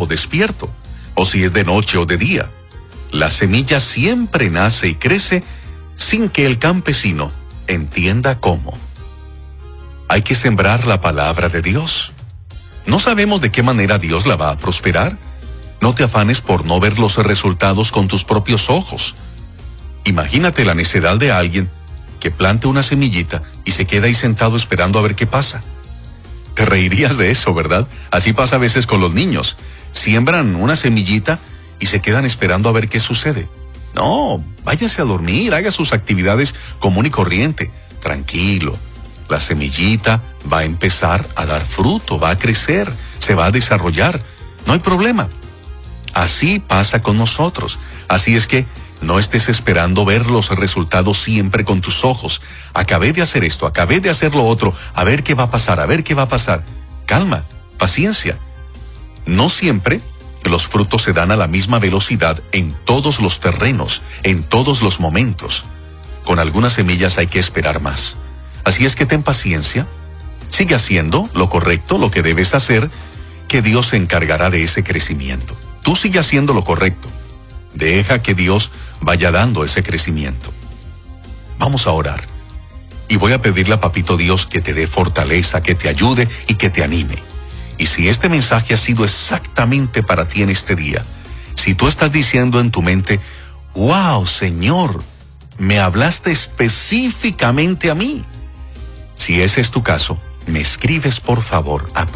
o despierto, o si es de noche o de día. La semilla siempre nace y crece sin que el campesino entienda cómo. Hay que sembrar la palabra de Dios. No sabemos de qué manera Dios la va a prosperar. No te afanes por no ver los resultados con tus propios ojos. Imagínate la necedad de alguien que plante una semillita y se queda ahí sentado esperando a ver qué pasa. Te reirías de eso, ¿verdad? Así pasa a veces con los niños. Siembran una semillita y se quedan esperando a ver qué sucede. No, váyase a dormir, haga sus actividades común y corriente, tranquilo. La semillita va a empezar a dar fruto, va a crecer, se va a desarrollar. No hay problema. Así pasa con nosotros. Así es que no estés esperando ver los resultados siempre con tus ojos. Acabé de hacer esto, acabé de hacer lo otro, a ver qué va a pasar, a ver qué va a pasar. Calma, paciencia. No siempre los frutos se dan a la misma velocidad en todos los terrenos, en todos los momentos. Con algunas semillas hay que esperar más. Así es que ten paciencia, sigue haciendo lo correcto, lo que debes hacer, que Dios se encargará de ese crecimiento. Tú sigue haciendo lo correcto. Deja que Dios vaya dando ese crecimiento. Vamos a orar. Y voy a pedirle a Papito Dios que te dé fortaleza, que te ayude y que te anime. Y si este mensaje ha sido exactamente para ti en este día, si tú estás diciendo en tu mente, wow, Señor, me hablaste específicamente a mí. Si ese es tu caso, me escribes por favor a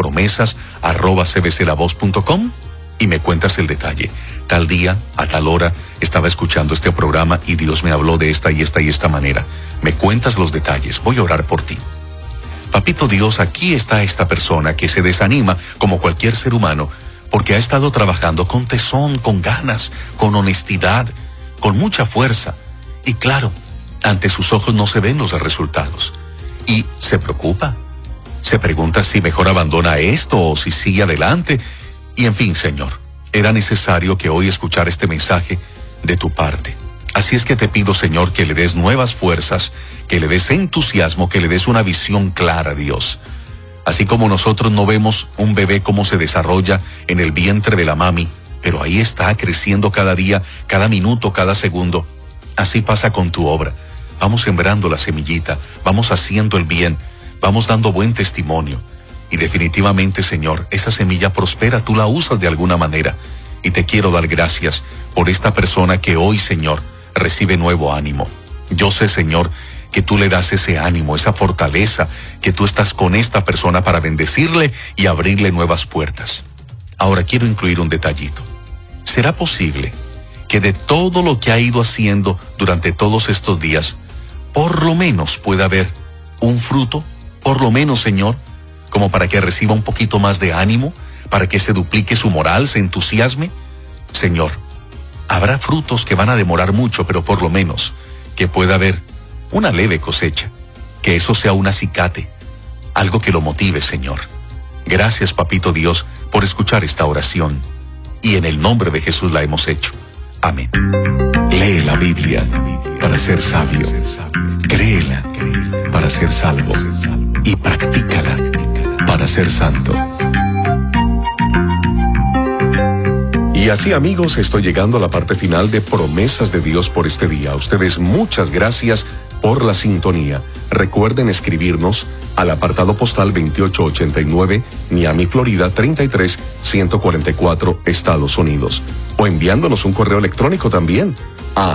promesas@cbclavoz.com y me cuentas el detalle. Tal día, a tal hora, estaba escuchando este programa y Dios me habló de esta y esta y esta manera. Me cuentas los detalles, voy a orar por ti. Papito Dios, aquí está esta persona que se desanima como cualquier ser humano porque ha estado trabajando con tesón, con ganas, con honestidad, con mucha fuerza. Y claro, ante sus ojos no se ven los resultados. Y se preocupa. Se pregunta si mejor abandona esto o si sigue adelante. Y en fin, Señor, era necesario que hoy escuchara este mensaje de tu parte. Así es que te pido, Señor, que le des nuevas fuerzas, que le des entusiasmo, que le des una visión clara, Dios. Así como nosotros no vemos un bebé cómo se desarrolla en el vientre de la mami, pero ahí está creciendo cada día, cada minuto, cada segundo. Así pasa con tu obra. Vamos sembrando la semillita, vamos haciendo el bien, vamos dando buen testimonio. Y definitivamente, Señor, esa semilla prospera, tú la usas de alguna manera. Y te quiero dar gracias por esta persona que hoy, Señor, recibe nuevo ánimo. Yo sé, Señor, que tú le das ese ánimo, esa fortaleza, que tú estás con esta persona para bendecirle y abrirle nuevas puertas. Ahora quiero incluir un detallito. ¿Será posible que de todo lo que ha ido haciendo durante todos estos días, por lo menos pueda haber un fruto? Por lo menos, Señor, como para que reciba un poquito más de ánimo, para que se duplique su moral, se entusiasme. Señor, habrá frutos que van a demorar mucho, pero por lo menos que pueda haber una leve cosecha, que eso sea un acicate, algo que lo motive, Señor. Gracias, Papito Dios, por escuchar esta oración, y en el nombre de Jesús la hemos hecho. Amén. Lee la Biblia para ser sabio, créela para ser salvo y practícala para ser santo. Y así, amigos, estoy llegando a la parte final de Promesas de Dios por este día. A ustedes muchas gracias por la sintonía. Recuerden escribirnos al apartado postal 2889, Miami, Florida 33144, Estados Unidos. O enviándonos un correo electrónico también a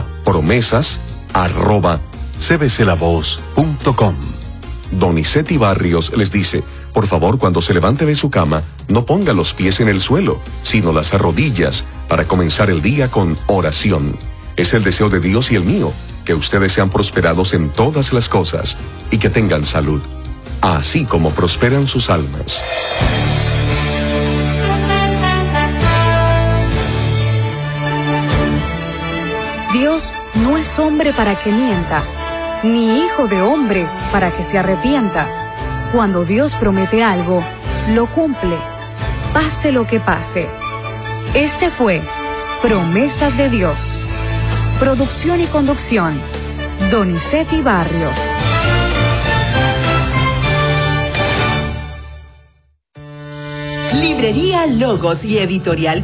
promesas@cbclavoz.com. Donizetti Barrios les dice, por favor, cuando se levante de su cama, no ponga los pies en el suelo, sino las rodillas, para comenzar el día con oración. Es el deseo de Dios y el mío, que ustedes sean prosperados en todas las cosas y que tengan salud, así como prosperan sus almas. Dios no es hombre para que mienta, ni hijo de hombre para que se arrepienta. Cuando Dios promete algo, lo cumple, pase lo que pase. Este fue Promesas de Dios. Producción y conducción, Donizetti Barrios. Librería Logos y Editorial